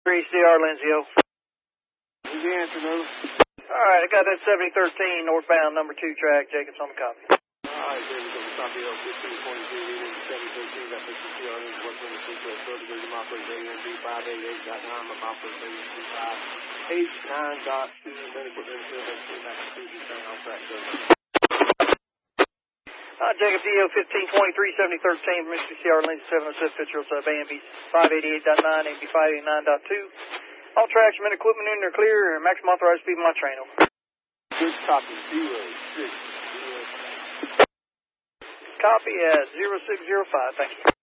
3CR Lindsay O. Who's the answer, Nova? Alright, I got that 7013 northbound number 2 track. Jacob's on the copy. Alright, David, over copy of 1523, reading 7013, got 3CR Lindsay, what's in the sequence, 30 degree, I'm operating AMB 588.9, I'm operating H9.2, medical incident, back to Susie, staying on track, Jacob DO 1523, 7013, from CR Lindsay 706, picture of AMB 588.9, AMB 589.2. All tracks, men, equipment in there clear, and maximum authorized speed of my train. Good copy, 06. Copy at 0605, thank you.